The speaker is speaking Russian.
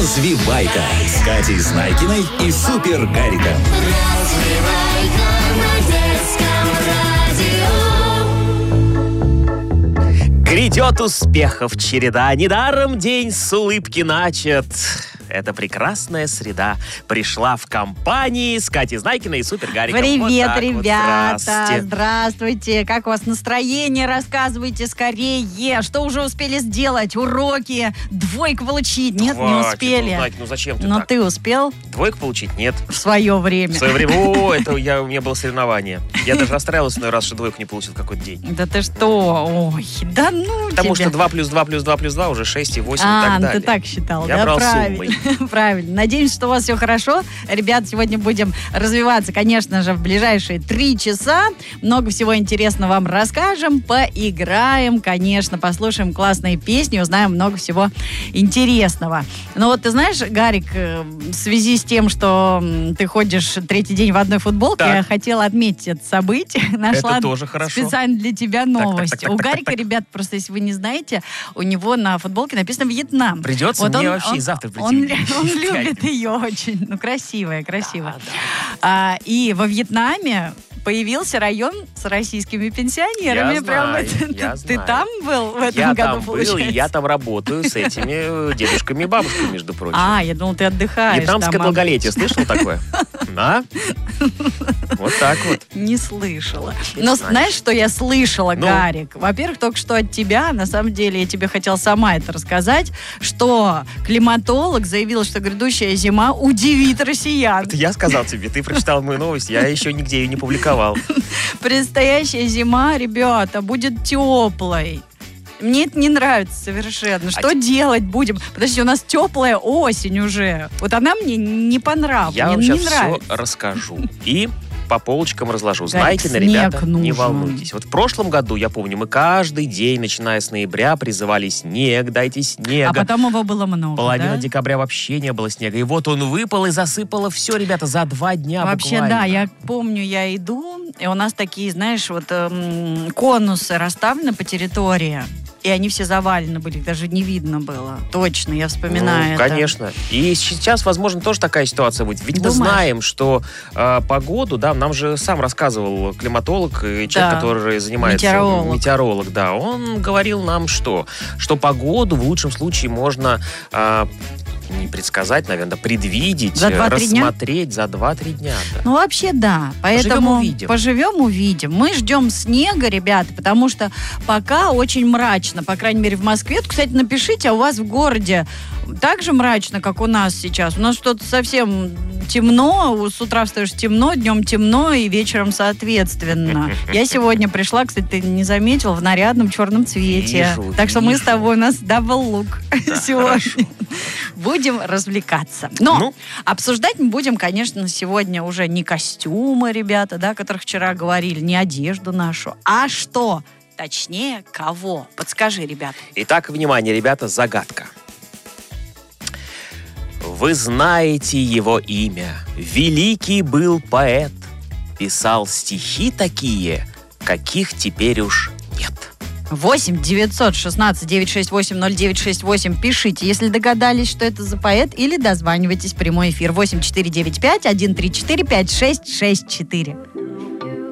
Развивайка с Катей Знайкиной и Супер Гариком. Грядет успехов череда, недаром день с улыбки начат. Эта прекрасная среда пришла в компании с Катей Знайкиной и Супер Гариком. Привет, вот ребята! Здравствуйте! Как у вас настроение? Рассказывайте скорее. Что уже успели сделать? Уроки? Двойку получить? Нет, не успели. Ну зачем ты Но так? ты успел? Двойку получить? Нет. В свое время. В свое время, у меня было соревнование. Я даже расстраивался иной раз, что двойку не получил какой-то день. Да ты что? Ой, да ну Потому тебя. что 2 плюс 2 плюс 2 плюс 2 уже 6 и 8 и так далее. Ты так считал, Я да? брал Правильно. суммой. Правильно. Надеемся, что у вас все хорошо. Ребят, сегодня будем развиваться, конечно же, в ближайшие 3 часа. Много всего интересного вам расскажем, поиграем, конечно, послушаем классные песни, узнаем много всего интересного. Но вот ты знаешь, Гарик, в связи с тем, что ты ходишь 3-й день в одной футболке, так. я хотела отметить это событие. Нашла Это тоже хорошо. специально для тебя новость. так, У так, Гарика, так. ребят, просто если вы не знаете, у него на футболке написано «Вьетнам». Придется мне вообще и завтра прийти. Он любит ее очень. Ну, красивая. И во Вьетнаме появился район с российскими пенсионерами. Я знаю. Ты там был в этом Я году, там был, получается? и я там работаю с этими дедушками и бабушками, между прочим. Я думал, ты отдыхаешь. Вьетнамское там, долголетие, слышал такое? А? Вот так вот. Не слышала. Не Но знаешь. знаешь, что я слышала, Ну? Гарик? Во-первых, только что от тебя, на самом деле, я тебе хотела сама это рассказать, что климатолог заявил, что грядущая зима удивит россиян. Это я сказал тебе, ты прочитал мою новость, я еще нигде ее не публиковал. Предстоящая зима, ребята, будет теплой. Мне это не нравится совершенно. Что делать будем? Подожди, у нас теплая осень уже. Вот она мне не по нраву. Я мне вам не сейчас все нравится. расскажу. И по полочкам разложу. Гарик, Знайкины, снег ребята, не нужен. волнуйтесь. Вот в прошлом году, я помню, мы каждый день, начиная с ноября, призывали снег, дайте снега. А потом его было много, Половина да? декабря вообще не было снега. И вот он выпал и засыпало все, ребята, за 2 дня Вообще, буквально. да, я помню, я иду, и у нас такие, знаешь, вот конусы расставлены по территории. И они все завалены были, их даже не видно было. Точно, я вспоминаю это. Конечно. И сейчас, возможно, тоже такая ситуация будет. Ведь Думаешь? мы знаем, что погоду, да, нам же сам рассказывал климатолог и человек, Да. который занимается... Метеоролог. Да. Он говорил нам, что погоду в лучшем случае можно... не предсказать, наверное, предвидеть, За 2-3 дня? рассмотреть за 2-3 дня. Да. Ну, вообще, да. Поэтому Поживем, увидим. Мы ждем снега, ребята, потому что пока очень мрачно, по крайней мере, в Москве. Вот, кстати, напишите, а у вас в городе так же мрачно, как у нас сейчас? У нас что-то совсем темно, с утра встаешь темно, днем темно и вечером соответственно. Я сегодня пришла, кстати, ты не заметил, в нарядном черном цвете. Вижу, так что мы с вижу. тобой, у нас дабл-лук сегодня. Хорошо. Будем развлекаться. Но обсуждать мы будем, конечно, сегодня уже не костюмы, ребята, да, о которых вчера говорили, не одежду нашу, а что? Точнее, кого? Подскажи, ребята. Итак, внимание, ребята, загадка. Вы знаете его имя. Великий был поэт. Писал стихи такие, каких теперь уж нет. 8-916-968-0968. Пишите, если догадались, что это за поэт, или дозванивайтесь в прямой эфир. 8495-134-5664.